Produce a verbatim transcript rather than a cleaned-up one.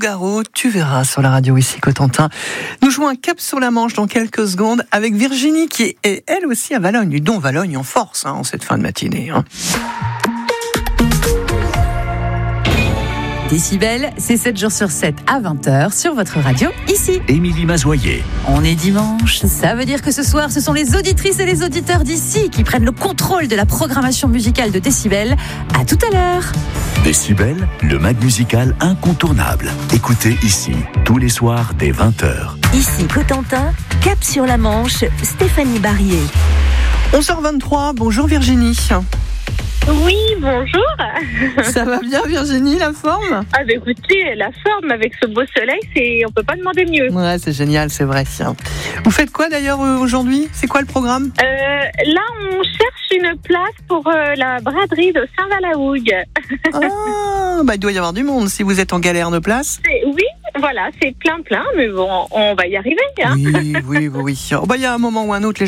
Nougaro, tu verras sur la radio ici Cotentin. Nous jouons un cap sur la Manche dans quelques secondes avec Virginie qui est elle aussi à Valognes. Dont Valognes en force hein, en cette fin de matinée. Hein. Décibel, c'est sept jours sur sept à vingt heures sur votre radio, ici. Émilie Mazoyer. On est dimanche, ça veut dire que ce soir, ce sont les auditrices et les auditeurs d'ici qui prennent le contrôle de la programmation musicale de Décibel. À tout à l'heure. Décibel, le mag musical incontournable. Écoutez ici, tous les soirs dès vingt heures. Ici Cotentin, cap sur la Manche, Stéphanie Barrier. onze heures vingt-trois, bonjour Virginie. Oui, bonjour. Ça va bien Virginie, la forme ? Ah bah écoutez, la forme avec ce beau soleil, c'est on peut pas demander mieux. Ouais, c'est génial, c'est vrai. Vous faites quoi d'ailleurs aujourd'hui ? C'est quoi le programme ? euh, Là, on cherche une place pour euh, la braderie de Saint-Valahougue. Ah, bah il doit y avoir du monde si vous êtes en galère de place. C'est, oui, voilà, c'est plein plein, mais bon, on va y arriver. Hein. Oui, oui, oui. oui. Oh, bah, il y a un moment ou un autre, les